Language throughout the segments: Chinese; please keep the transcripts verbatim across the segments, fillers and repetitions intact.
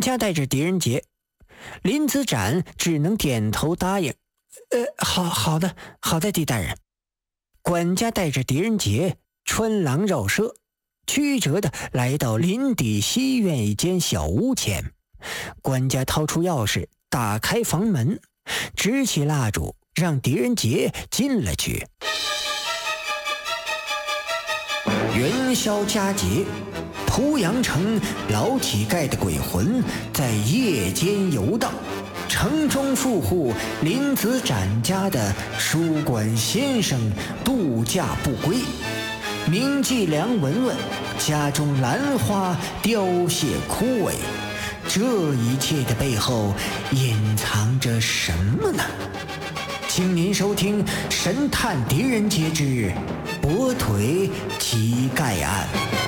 家带着狄仁杰，林子展只能点头答应。呃，好好的，好的，狄大人。管家带着狄仁杰穿廊绕舍，曲折地来到林底西院一间小屋前。管家掏出钥匙，打开房门，支起蜡烛，让狄仁杰进了去。元宵佳节，濮阳城老乞丐的鬼魂在夜间游荡，城中富户林子展家的书馆先生度假不归，名妓梁文文家中兰花凋谢枯萎，这一切的背后隐藏着什么呢？请您收听《神探狄仁杰之跛腿乞丐案》。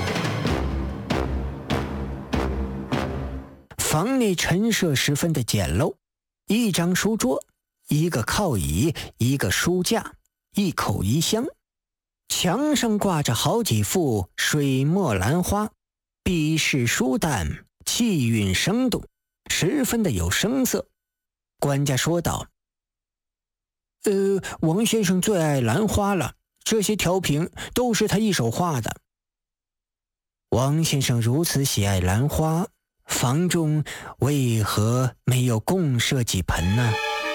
房内陈设十分的简陋，一张书桌，一个靠椅，一个书架，一口遗箱。墙上挂着好几幅水墨兰花，笔势舒淡，气韵生动，十分的有声色。管家说道：呃，王先生最爱兰花了，这些调瓶都是他一手画的。王先生如此喜爱兰花，房中为何没有共设几盆呢？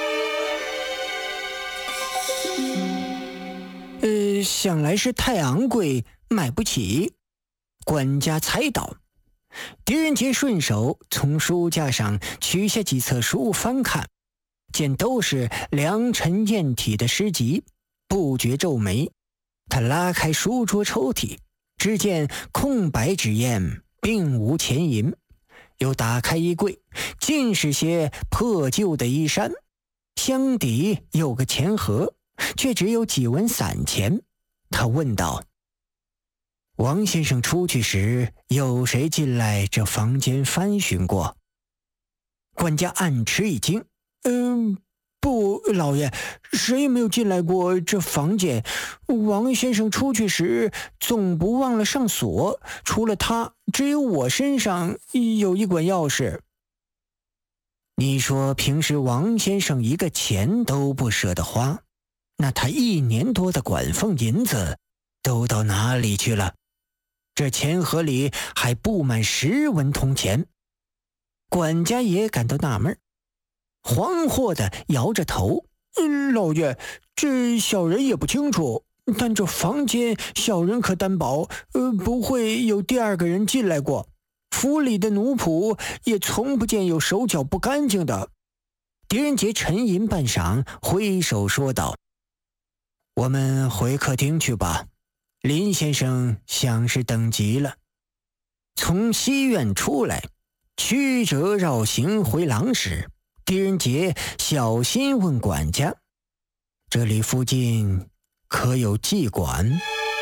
呃，想来是太昂贵，买不起。管家猜到。狄仁杰顺手从书架上取下几册书翻看，见都是良辰艳体的诗集，不觉皱眉。他拉开书桌抽屉，只见空白纸砚，并无钱银。又打开衣柜，尽是些破旧的衣衫，箱底有个钱盒，却只有几文散钱。他问道：王先生出去时，有谁进来这房间翻寻过？管家暗吃一惊：嗯，不，老爷，谁也没有进来过这房间。王先生出去时总不忘了上锁，除了他，只有我身上有一管钥匙。你说平时王先生一个钱都不舍得花，那他一年多的管俸银子都到哪里去了？这钱盒里还布满十文铜钱。管家也感到纳闷，惶惑地摇着头：嗯，老爷，这小人也不清楚，但这房间小人可担保，呃，不会有第二个人进来过。府里的奴仆也从不见有手脚不干净的。狄仁杰沉吟半晌，挥手说道：我们回客厅去吧，林先生想是等急了。从西院出来，曲折绕行回廊时，狄仁杰小心问管家：这里附近可有妓馆？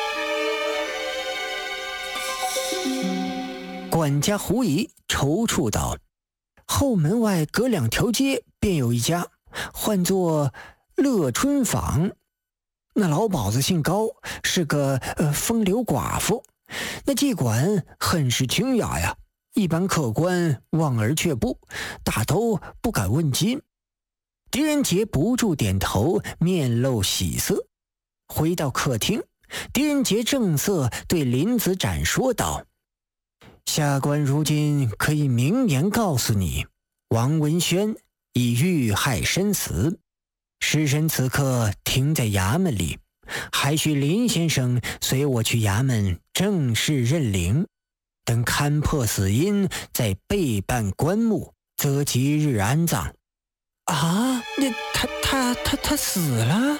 管家狐疑踌躇道：后门外隔两条街便有一家，唤作乐春坊。那老鸨子姓高，是个呃风流寡妇。那妓馆很是清雅呀，一般客官望而却步，大都不敢问津。狄仁杰不住点头，面露喜色。回到客厅，狄仁杰正色对林子展说道：下官如今可以明言告诉你，王文轩已遇害身死，尸身此刻停在衙门里，还需林先生随我去衙门正式认领，等勘破死因，再备办棺木，择吉日安葬。啊，那他他他他死了？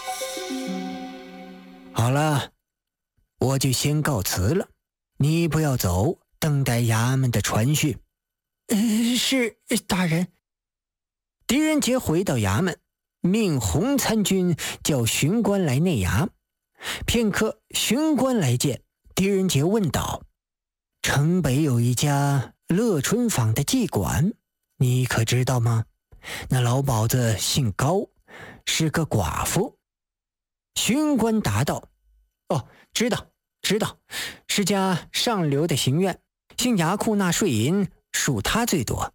好了，我就先告辞了，你不要走，等待衙门的传讯。呃，是大人。狄仁杰回到衙门，命洪参军叫巡官来内衙。片刻，巡官来见，狄仁杰问道：城北有一家乐春坊的妓馆，你可知道吗？那老鸨子姓高，是个寡妇。巡官答道：哦，知道知道，是家上流的行院，姓衙库纳税银属他最多。